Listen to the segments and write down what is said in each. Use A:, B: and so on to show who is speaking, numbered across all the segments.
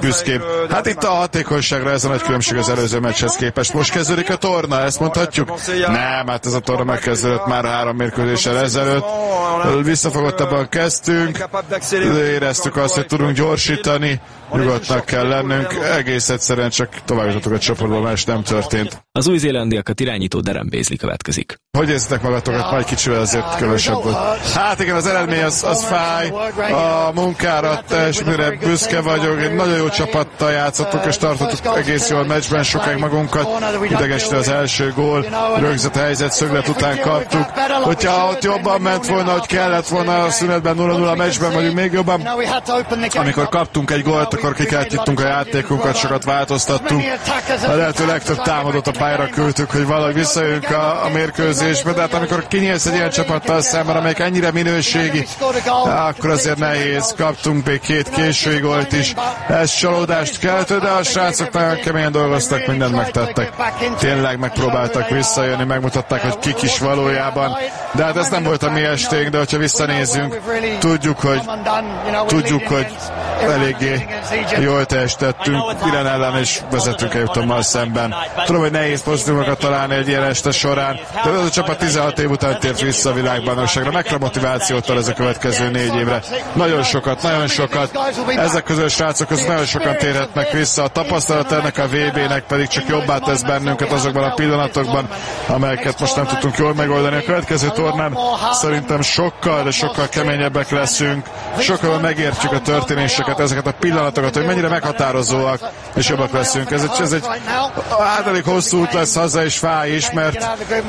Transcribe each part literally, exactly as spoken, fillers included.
A: büszkébb. Hát itt a hatékonyságra ez a nagy különbség az előző meccshez képest. Most kezdődik a torna, ezt mondhatjuk? Nem, hát ez a torna megkezdődött már három mérkőzéssel ezelőtt. Visszafogottabban kezdtünk, éreztük azt, hogy tudunk gyorsítani, nyugodtnak kell lennünk, egész egyszerűen csak tovább jutottuk a csoportba, más nem történt.
B: Az új-zélandiakat irányító Darren Beasley következik.
A: Hogy érzitek magatokat? Majd kicsivel azért kövesebb volt. Hát igen, az eredmény az, az fáj, a munkára teljesítményre büszke vagyok, egy nagyon jó csapattal játszottuk, és tartottuk egész jól meccsben sokáig magunkat, idegesítő az első gól, rögzített helyzet szöglet után kaptuk. Hogyha ott jobban ment volna, hogy kellett volna a szünetben nulla nulla meccsben, vagyunk még jobban. Amikor kaptunk egy gólt, akkor kikeltítünk a játékunkat, sokat változtattunk. A lehető legtöbb támadót a pályára küldtük, hogy valahogy visszajöjjünk a, a mérkőzésbe, de hát amikor kinyílsz egy ilyen csapattal szemben, amelyik ennyire minőségi, akkor azért nehéz. Kaptunk még két késői gólt is. Ez csalódást keltő, de a srácok nagyon keményen dolgoztak, mindent megtettek. Tényleg megpróbáltak visszajönni, megmutatták, hogy kik is valójában. De hát ez nem volt a mi esténk, de hogyha visszanézzünk, tudjuk, hogy tudjuk, hogy eléggé jól teljesítettünk, Irán ellen és vezetünk Egyiptommal szemben. Tudom, hogy nehéz pozitívokat találni egy ilyen este során, de az a csapat tizenhat év után tért vissza a világbajnokságra. Mekkora motivációt ad ez a következő négy évre? Nagyon sokat, nagyon sokat. Ezek közül a srácok közül nagyon sokan térhetnek vissza. A tapasztalat ennek a vé bének pedig csak jobbá tesz bennünket azokban a pillanatokban, amelyeket most nem tudtunk jól megoldani. A következő tornán szerintem sokkal, de sokkal keményebbek leszünk, sokkal megértjük a történéseket, ezeket a pillanatokat, hogy mennyire meghatározóak, és jobbak leszünk. Ez egy, ez egy hát elég hosszú út lesz, haza és fáj is, mert,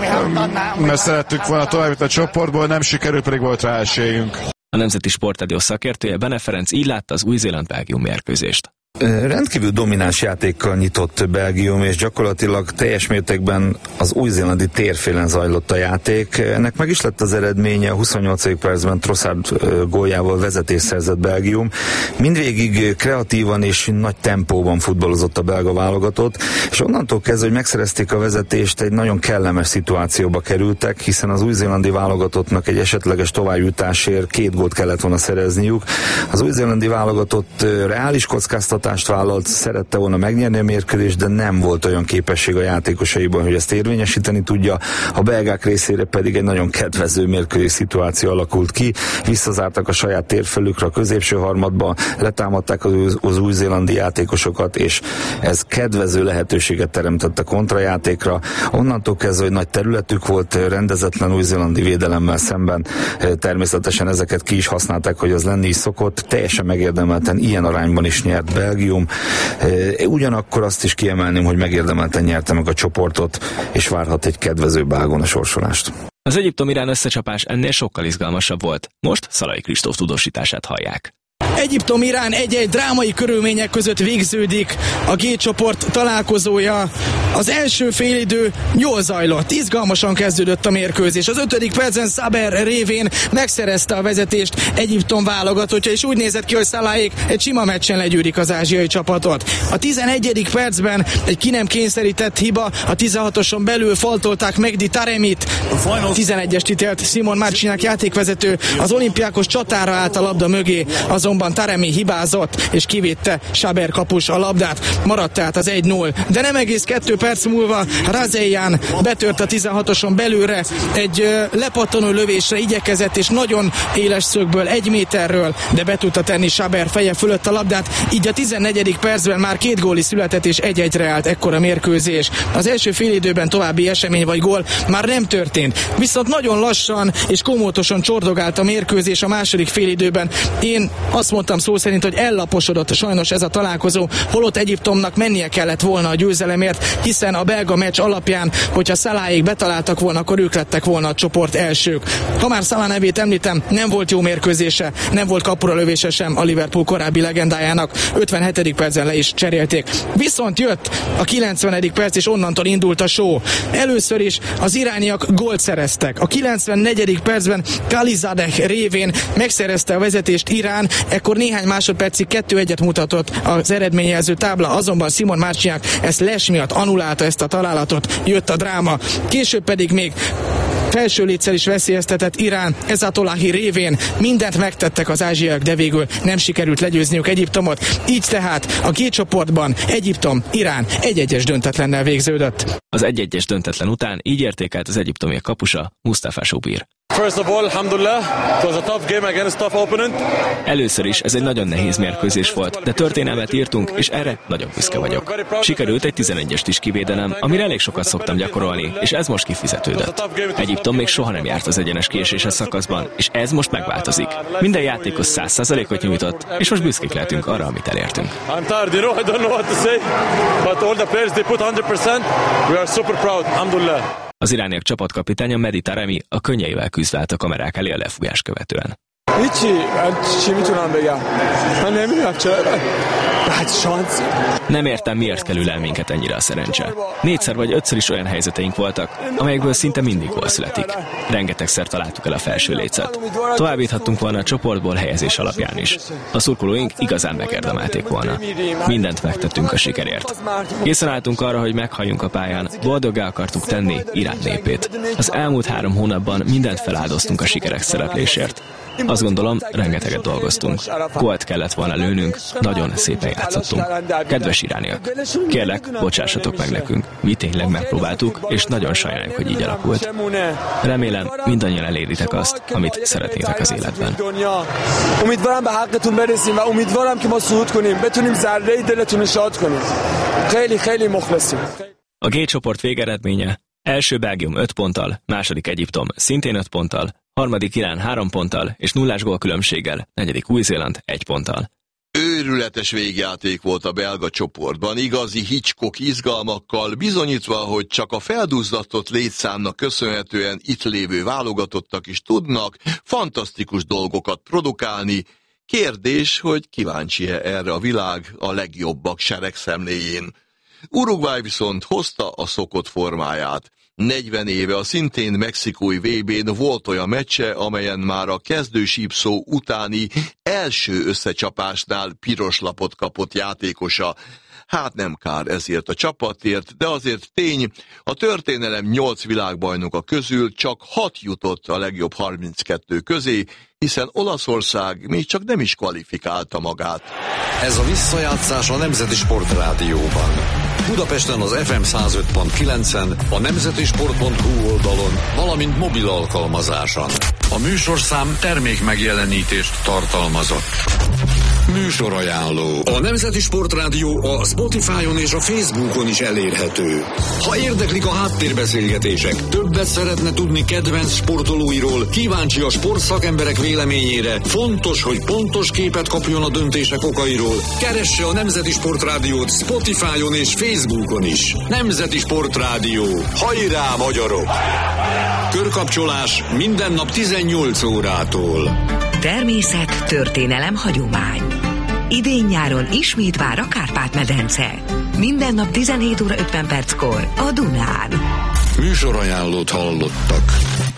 A: mert szerettük volna tovább a csoportból, nem sikerül, pedig volt rá esélyünk.
B: A Nemzeti Sportradió szakértője Bene Ferenc így látta az Új-Zéland-Belgium mérkőzést.
C: Rendkívül domináns játékkal nyitott Belgium, és gyakorlatilag teljes mértékben az új-zélandi térfélen zajlott a játék. Ennek meg is lett az eredménye, a huszonnyolcadik percben Trossard góljával vezetést szerzett Belgium. Mindvégig kreatívan és nagy tempóban futballozott a belga válogatott, és onnantól kezdve, hogy megszerezték a vezetést, egy nagyon kellemes szituációba kerültek, hiszen az új-zélandi válogatottnak egy esetleges továbbjutásért két gólt kellett volna szerezniük. Az új-zélandi válogatott reális kockáztatást vállalt, szerette volna megnyerni a mérkőzést, de nem volt olyan képesség a játékosaiban, hogy ezt érvényesíteni tudja. A belgák részére pedig egy nagyon kedvező mérkőzés szituáció alakult ki. Visszazártak a saját térfelükre a középső harmadba, letámadták az, az új-zélandi játékosokat, és ez kedvező lehetőséget teremtett a kontrajátékra. Onnantól kezdve, hogy nagy területük volt, rendezetlen új-zélandi védelemmel szemben, természetesen ezeket ki is használták, hogy az lenni is szokott. Teljesen megérdemelten ilyen arányban is nyert Belgium. Ugyanakkor azt is kiemelném, hogy megérdemelten nyerte meg a csoportot, és várhat egy kedvező vágon a sorsolást.
B: Az Egyiptom-Irán összecsapás ennél sokkal izgalmasabb volt. Most Szalai Kristóf tudósítását hallják.
D: Egyiptom-Irán egy-egy drámai körülmények között végződik a G-csoport találkozója. Az első félidő jól zajlott, izgalmasan kezdődött a mérkőzés. Az ötödik percen Saber révén megszerezte a vezetést Egyiptom válogatottja, és úgy nézett ki, hogy Szalahik egy sima meccsen legyűrik az ázsiai csapatot. A tizenegyedik percben egy ki nem kényszerített hiba, a tizenhatoson belül faltolták Mehdi Taremit. tizenegyest ítélt Simon Marciniak játékvezető, az olimpiákos csatára állt a labda mögé, azonban Taremi hibázott, és kivitte Saber kapus a labdát. Maradt tehát az egy null. De nem egész kettő perc múlva Razejan betört a tizenhatoson belülre, egy lepattanó lövésre igyekezett, és nagyon éles szögből, egy méterről, de be tudta tenni Saber feje fölött a labdát, így a tizennegyedik percben már két góli született, és egy-egyre állt ekkora mérkőzés. Az első félidőben további esemény vagy gól már nem történt. Viszont nagyon lassan és komótosan csordogált a mérkőzés a második félidőben. Én azt mondtam szó szerint, hogy ellaposodott sajnos ez a találkozó, holott Egyiptomnak mennie kellett volna a győzelemért, hiszen a belga meccs alapján, hogyha Szalahik betaláltak volna, akkor ők lettek volna a csoport elsők. Ha már Salah nevét említem, nem volt jó mérkőzése, nem volt kapura lövése sem a Liverpool korábbi legendájának, ötvenhetedik percen le is cserélték. Viszont jött a kilencvenedik perc, és onnantól indult a show. Először is az irániak gólt szereztek. A kilencvennegyedik percben Khalizadeh révén megszerezte a vezetést Irán, ekkor néhány másodpercig kettő egyet mutatott az eredményjelző tábla, azonban Simon Marciniak ezt les miatt annulálta, ezt a találatot, jött a dráma. Később pedig még felső létszer is veszélyeztetett Irán Ezatollahi révén. Mindent megtettek az ázsiaiak, de végül nem sikerült legyőzniük Egyiptomot. Így tehát a G csoportban Egyiptom, Irán egy-egyes döntetlennel végződött.
B: Az egy-egyes döntetlen után így értékelt az egyiptomiak kapusa, Mustafa Shubir.
E: First of all, alhamdulillah, it was a tough game against tough opponent.
B: Először is ez egy nagyon nehéz mérkőzés volt, de történelmet írtunk, és erre nagyon büszke vagyok. Sikerült egy tizenegyest is kivédenem, amire elég sokat szoktam gyakorolni, és ez most kifizetődött. Egyiptom még soha nem járt az egyenes kieséses szakaszban, és ez most megváltozik. Minden játékos száz százalékot nyújtott, és most büszkék lehetünk arra, amit elértünk.
E: I'm tired, you know, I don't know what to say, but all the players, they put one hundred percent. We are super proud, alhamdulillah.
B: Az irániak csapatkapitánya Mehdi Taremi a könnyeivel küzd át a kamerák elé a lefújás követően. Nem értem, miért kell ül minket ennyire a szerencse. Négyszer vagy ötször is olyan helyzeteink voltak, amelyekből szinte mindig gól születik. Rengetegszer találtuk el a felső lécet. Továbbíthattunk volna a csoportból helyezés alapján is. A szurkolóink igazán megérdemelték volna. Mindent megtettünk a sikerért. Készen álltunk arra, hogy meghalljunk a pályán, boldoggá akartuk tenni Irán népét. Az elmúlt három hónapban mindent feláldoztunk a sikerek szereplésért. Azt gondolom, rengeteget dolgoztunk. Gólt kellett volna lőnünk, nagyon szépen játszottunk. Kedves irániak, kérlek, bocsássatok meg nekünk. Mi tényleg megpróbáltuk, és nagyon sajnáljuk, hogy így alakult. Remélem, mindannyian eléritek azt, amit szeretnétek az életben. A G csoport végeredménye: első Belgium öt ponttal, második Egyiptom szintén öt ponttal, harmadik Irán három ponttal és nullás gólkülönbséggel, negyedik Új-Zéland egy ponttal.
F: Őrületes végjáték volt a belga csoportban, igazi Hitchcock izgalmakkal, bizonyítva, hogy csak a felduzzatott létszámnak köszönhetően itt lévő válogatottak is tudnak fantasztikus dolgokat produkálni. Kérdés, hogy kíváncsi-e erre a világ a legjobbak seregszemléjén. Uruguay viszont hozta a szokott formáját. negyven éve a szintén mexikói vé bén volt olyan meccse, amelyen már a kezdősípszó utáni első összecsapásnál piros lapot kapott játékosa. Hát nem kár ezért a csapatért, de azért tény, a történelem nyolc világbajnoka közül csak hat jutott a legjobb harminckettő közé, hiszen Olaszország még csak nem is kvalifikálta magát.
G: Ez a visszajátszás a Nemzeti Sportrádióban. Budapesten az ef em száz öt pont kilencen, a nemzetisport pont hu oldalon, valamint mobil alkalmazáson. A műsorszám termék megjelenítést tartalmazott. Műsorajánló. A Nemzeti Sportrádió a Spotify-on és a Facebookon is elérhető. Ha érdeklik a háttérbeszélgetések, többet szeretne tudni kedvenc sportolóiról, kíváncsi a sportszakemberek véleményére, fontos, hogy pontos képet kapjon a döntések okairól, keresse a Nemzeti Sportrádiót Spotify-on és Facebookon is. Nemzeti Sportrádió. Hajrá, magyarok! Körkapcsolás minden nap tizennyolc órától.
H: Természet, történelem, hagyomány. Idén-nyáron ismét vár a Kárpát-medence. Minden nap tizenhét óra ötven perckor a Dunán.
G: Műsorajánlót hallottak.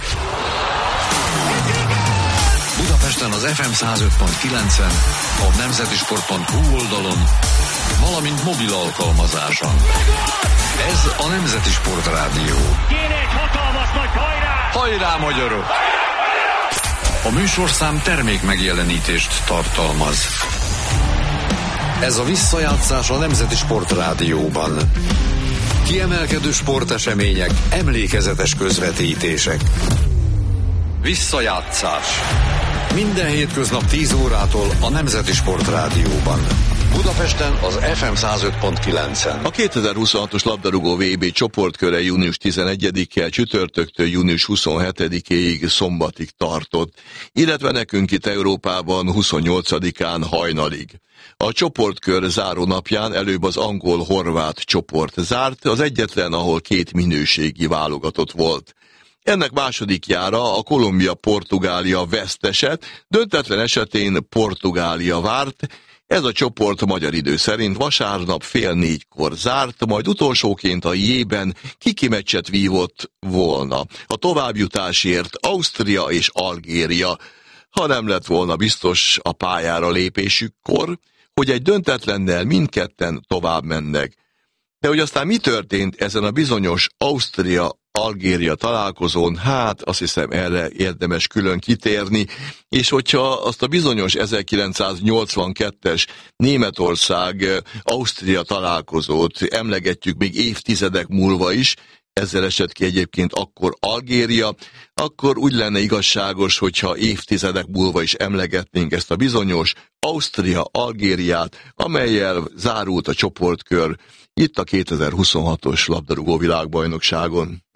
G: Budapesten az ef em száz öt pont kilencen, a nemzetisport pont hu oldalon, valamint mobil alkalmazáson. Ez a Nemzeti Sportrádió.
I: Kéne egy hatalmas nagy hajrá!
G: Hajrá, magyarok! A műsorszám termék megjelenítést tartalmaz. Ez a visszajátszás a Nemzeti Sportrádióban. Kiemelkedő sportesemények, emlékezetes közvetítések. Visszajátszás. Minden hétköznap tíz órától a Nemzeti Sportrádióban. Budapesten az ef em száz öt pont kilencen.
F: A kétezer-huszonhatos labdarúgó vé bé csoportköre június tizenegyedikén csütörtöktől június huszonhetedikéig szombatig tartott, illetve nekünk itt Európában huszonnyolcadikán hajnalig. A csoportkör záró napján előbb az angol-horvát csoport zárt, az egyetlen, ahol két minőségi válogatott volt. Ennek másodikjára a Kolumbia-Portugália vesztesett, döntetlen esetén Portugália várt. Ez a csoport magyar idő szerint vasárnap fél négykor zárt, majd utolsóként a J-ben kiki meccset vívott volna. A továbbjutásért Ausztria és Algéria, ha nem lett volna biztos a pályára lépésükkor, hogy egy döntetlennel mindketten tovább mennek. De hogy aztán mi történt ezen a bizonyos Ausztria Algéria találkozón, hát azt hiszem erre érdemes külön kitérni, és hogyha azt a bizonyos ezerkilencszáznyolcvankettes Németország-Ausztria találkozót emlegetjük még évtizedek múlva is, ezzel esett ki egyébként akkor Algéria, akkor úgy lenne igazságos, hogyha évtizedek múlva is emlegetnénk ezt a bizonyos Ausztria-Algériát, amellyel zárult a csoportkör itt a kétezer-huszonhatos labdarúgó világbajnokságon.